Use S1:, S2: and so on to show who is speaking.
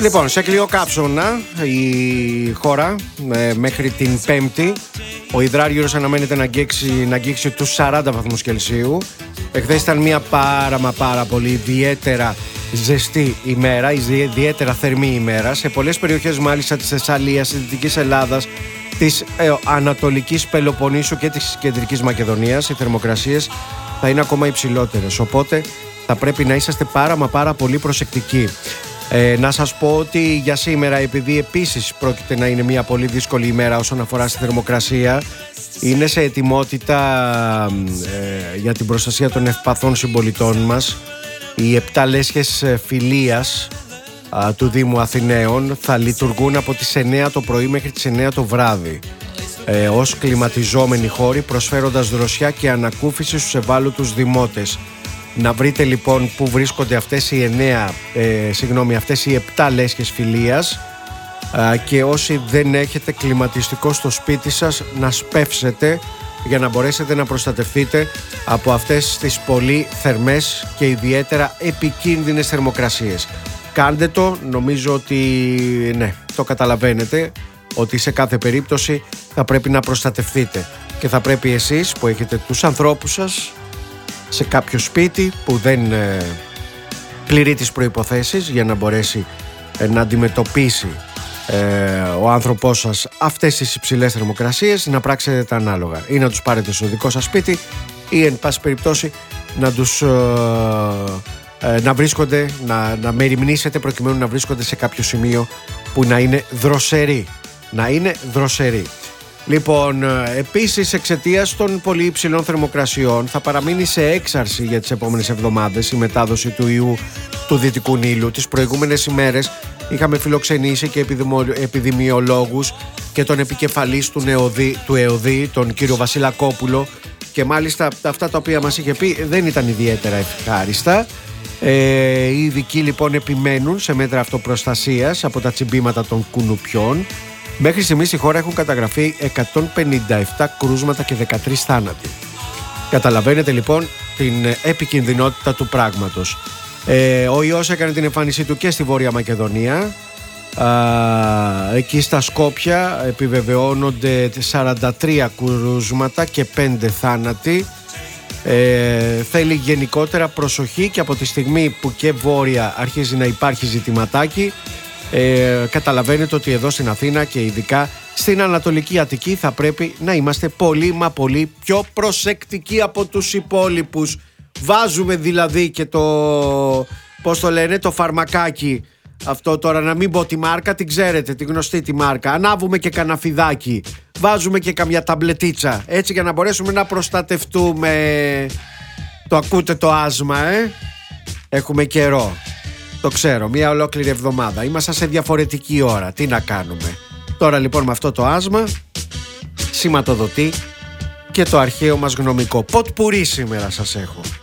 S1: Λοιπόν, σε κλειοκαύσωνα η χώρα μέχρι την Πέμπτη. Ο υδράργυρος αναμένεται να αγγίξει τους 40 βαθμούς Κελσίου. Εχθές ήταν μια πάρα πολύ ιδιαίτερα ζεστή ημέρα, ιδιαίτερα θερμή ημέρα. Σε πολλές περιοχές μάλιστα της Θεσσαλίας, της Δυτικής Ελλάδας, της Ανατολικής Πελοποννήσου και της Κεντρικής Μακεδονίας οι θερμοκρασίες θα είναι ακόμα υψηλότερες. Οπότε θα πρέπει να είσαστε πάρα πολύ προσεκτικοί. Να σας πω ότι για σήμερα, επειδή επίσης πρόκειται να είναι μια πολύ δύσκολη ημέρα όσον αφορά στη θερμοκρασία, είναι σε ετοιμότητα για την προστασία των ευπαθών συμπολιτών μας οι 7 λέσχες φιλίας του Δήμου Αθηναίων. Θα λειτουργούν από τις 9 το πρωί μέχρι τις 9 το βράδυ ως κλιματιζόμενοι χώροι, προσφέροντας δροσιά και ανακούφιση στους ευάλωτους δημότες. Να βρείτε λοιπόν που βρίσκονται αυτές οι 7 λέσχες φιλίας και όσοι δεν έχετε κλιματιστικό στο σπίτι σας να σπεύσετε για να μπορέσετε να προστατευτείτε από αυτές τις πολύ θερμές και ιδιαίτερα επικίνδυνες θερμοκρασίες. Κάντε το, νομίζω ότι ναι, το καταλαβαίνετε ότι σε κάθε περίπτωση θα πρέπει να προστατευτείτε και θα πρέπει εσείς που έχετε τους ανθρώπους σας σε κάποιο σπίτι που δεν πληρεί τις προϋποθέσεις για να μπορέσει να αντιμετωπίσει ο άνθρωπός σας αυτές τις υψηλές θερμοκρασίες, να πράξετε τα ανάλογα ή να τους πάρετε στο δικό σας σπίτι ή εν πάση περιπτώσει να τους να βρίσκονται, να μεριμνήσετε προκειμένου να βρίσκονται σε κάποιο σημείο που να είναι δροσεροί. Λοιπόν, επίσης εξαιτίας των πολύ υψηλών θερμοκρασιών θα παραμείνει σε έξαρση για τις επόμενες εβδομάδες η μετάδοση του ιού του Δυτικού Νείλου. Τις προηγούμενες ημέρες είχαμε φιλοξενήσει και επιδημιολόγους και τον επικεφαλής του ΕΟΔΗ, τον κύριο Βασιλακόπουλο, και μάλιστα αυτά τα οποία μας είχε πει δεν ήταν ιδιαίτερα ευχάριστα. Οι ειδικοί λοιπόν επιμένουν σε μέτρα αυτοπροστασίας από τα τσιμπήματα των κουνουπιών. Μέχρι στιγμής στη χώρα έχουν καταγραφεί 157 κρούσματα και 13 θάνατοι. Καταλαβαίνετε λοιπόν την επικινδυνότητα του πράγματος. Ο ιός έκανε την εμφάνισή του και στη Βόρεια Μακεδονία. Εκεί στα Σκόπια επιβεβαιώνονται 43 κρούσματα και 5 θάνατοι. Θέλει γενικότερα προσοχή και από τη στιγμή που και βόρεια αρχίζει να υπάρχει ζητηματάκι, καταλαβαίνετε ότι εδώ στην Αθήνα και ειδικά στην Ανατολική Αττική θα πρέπει να είμαστε πολύ πιο προσεκτικοί από τους υπόλοιπους. Βάζουμε δηλαδή και το φαρμακάκι αυτό, τώρα να μην πω τη μάρκα, την ξέρετε, τη γνωστή τη μάρκα. Ανάβουμε και κανένα φιδάκι, βάζουμε και καμιά ταμπλετίτσα, έτσι για να μπορέσουμε να προστατευτούμε. Το ακούτε το άσμα, Έχουμε καιρό. Το ξέρω, μια ολόκληρη εβδομάδα. Είμαστε σε διαφορετική ώρα. Τι να κάνουμε. Τώρα λοιπόν με αυτό το άσμα σηματοδοτεί και το αρχαίο μας γνωμικό. Ποτ πουρί σήμερα σας έχω.